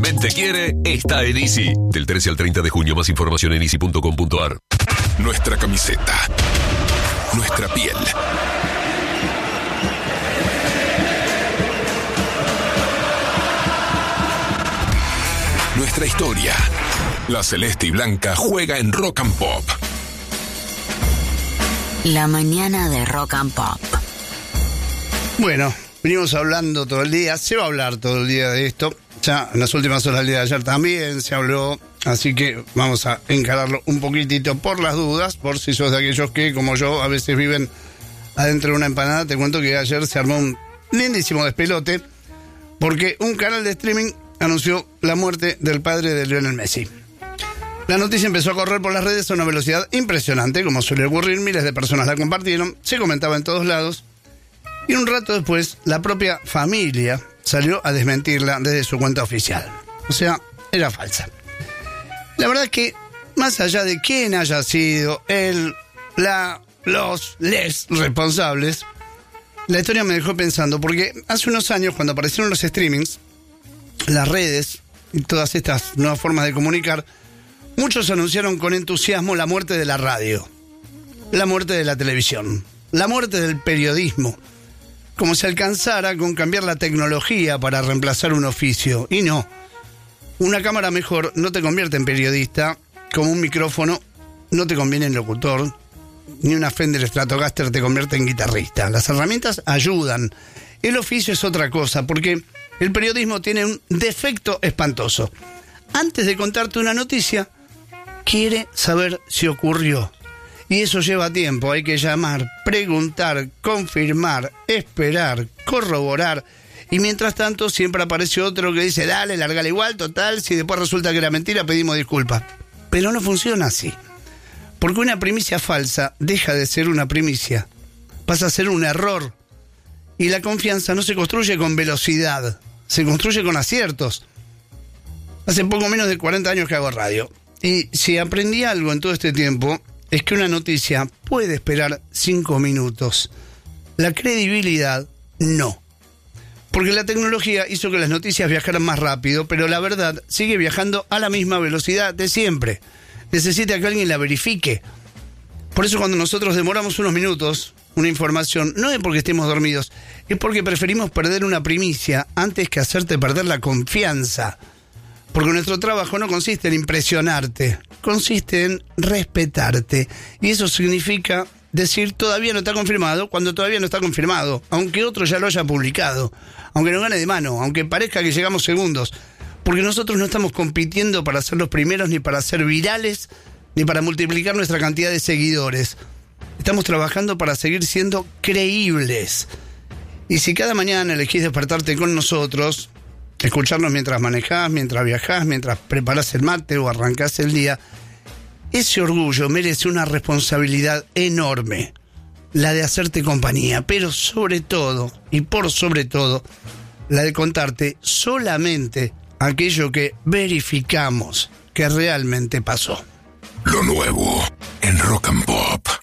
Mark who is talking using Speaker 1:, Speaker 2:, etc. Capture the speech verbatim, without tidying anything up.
Speaker 1: Mente Quiere está en Easy. Del trece al treinta de junio, más información en easy punto com punto ar. Nuestra camiseta. Nuestra piel. Nuestra historia. La celeste y blanca juega en Rock and Pop.
Speaker 2: La mañana de Rock and Pop.
Speaker 3: Bueno, venimos hablando todo el día, se va a hablar todo el día de esto. Ya en las últimas horas del día de ayer también se habló, así que vamos a encararlo un poquitito por las dudas, por si sos de aquellos que, como yo, a veces viven adentro de una empanada. Te cuento que ayer se armó un lindísimo despelote porque un canal de streaming anunció la muerte del padre de Lionel Messi. La noticia empezó a correr por las redes a una velocidad impresionante, como suele ocurrir, miles de personas la compartieron, se comentaba en todos lados, y un rato después la propia familia salió a desmentirla desde su cuenta oficial. O sea, era falsa. La verdad es que, más allá de quién haya sido el, la, los, les responsables, la historia me dejó pensando, porque hace unos años, cuando aparecieron los streamings, las redes y todas estas nuevas formas de comunicar, muchos anunciaron con entusiasmo la muerte de la radio, la muerte de la televisión, la muerte del periodismo, como si alcanzara con cambiar la tecnología para reemplazar un oficio. Y no, una cámara mejor no te convierte en periodista, como un micrófono no te conviene en locutor, ni una Fender Stratocaster te convierte en guitarrista. Las herramientas ayudan, el oficio es otra cosa, porque el periodismo tiene un defecto espantoso. Antes de contarte una noticia, quiere saber si ocurrió. Y eso lleva tiempo, hay que llamar, preguntar, confirmar, esperar, corroborar. Y mientras tanto siempre aparece otro que dice, dale, largale igual, total, si después resulta que era mentira, pedimos disculpas. Pero no funciona así. Porque una primicia falsa deja de ser una primicia, pasa a ser un error. Y la confianza no se construye con velocidad, se construye con aciertos. Hace poco menos de cuarenta años que hago radio. Y si aprendí algo en todo este tiempo, es que una noticia puede esperar cinco minutos. La credibilidad, no. Porque la tecnología hizo que las noticias viajaran más rápido, pero la verdad sigue viajando a la misma velocidad de siempre. Necesita que alguien la verifique. Por eso cuando nosotros demoramos unos minutos una información, no es porque estemos dormidos, es porque preferimos perder una primicia antes que hacerte perder la confianza. Porque nuestro trabajo no consiste en impresionarte, consiste en respetarte. Y eso significa decir todavía no está confirmado cuando todavía no está confirmado, aunque otro ya lo haya publicado, aunque nos gane de mano, aunque parezca que llegamos segundos. Porque nosotros no estamos compitiendo para ser los primeros, ni para ser virales, ni para multiplicar nuestra cantidad de seguidores. Estamos trabajando para seguir siendo creíbles. Y si cada mañana elegís despertarte con nosotros, escucharnos mientras manejás, mientras viajás, mientras preparás el mate o arrancás el día, ese orgullo merece una responsabilidad enorme, la de hacerte compañía, pero sobre todo, y por sobre todo, la de contarte solamente aquello que verificamos que realmente pasó.
Speaker 1: Lo nuevo en Rock and Pop.